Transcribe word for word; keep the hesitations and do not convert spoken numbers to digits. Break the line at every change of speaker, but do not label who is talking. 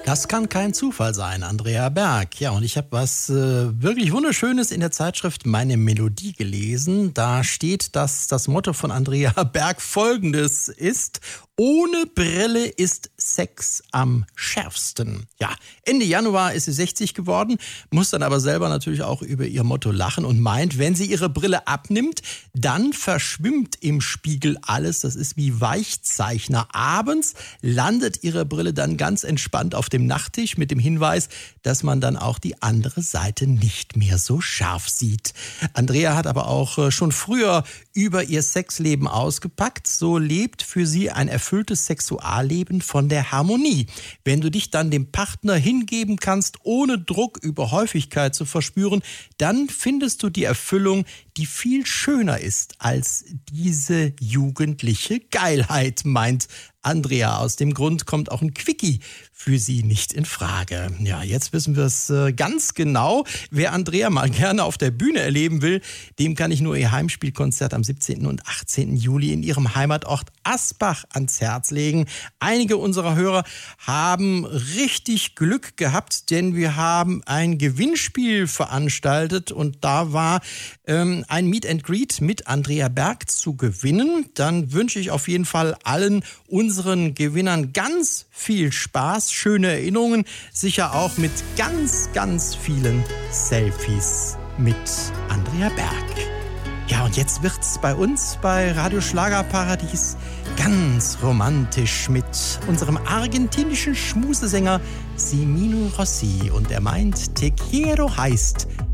Das kann kein Zufall sein, Andrea Berg. Ja, und ich habe was äh, wirklich Wunderschönes in der Zeitschrift Meine Melodie gelesen. Da steht, dass das Motto von Andrea Berg folgendes ist: Ohne Brille ist Sex am schärfsten. Ja, Ende Januar ist sie sechzig geworden, muss dann aber selber natürlich auch über ihr Motto lachen und meint, wenn sie ihre Brille abnimmt, dann verschwimmt im Spiegel alles. Das ist wie Weichzeichner. Abends landet ihre Brille dann ganz entspannt auf dem Nachttisch mit dem Hinweis, dass man dann auch die andere Seite nicht mehr so scharf sieht. Andrea hat aber auch schon früher über ihr Sexleben ausgepackt. So lebt für sie ein erfülltes Sexualleben von der Harmonie. Wenn du dich dann dem Partner hingeben kannst, ohne Druck über Häufigkeit zu verspüren, dann findest du die Erfüllung, die viel schöner ist als diese jugendliche Geilheit, meint Andrea. Aus dem Grund kommt auch ein Quickie für sie nicht in Frage. Ja, jetzt wissen wir es äh, ganz genau. Wer Andrea mal gerne auf der Bühne erleben will, dem kann ich nur ihr Heimspielkonzert am siebzehnten und achtzehnten Juli in ihrem Heimatort Asbach ans Herz legen. Einige unserer Hörer haben richtig Glück gehabt, denn wir haben ein Gewinnspiel veranstaltet und da war ähm, ein Meet and Greet mit Andrea Berg zu gewinnen. Dann wünsche ich auf jeden Fall allen unseren Gewinnern ganz viel Spaß, schöne Erinnerungen, sicher auch mit ganz, ganz vielen Selfies mit Andrea Berg. Ja, und jetzt wird's bei uns bei Radio Schlagerparadies ganz romantisch mit unserem argentinischen Schmusesänger Simino Rossi. Und er meint, Te quiero heißt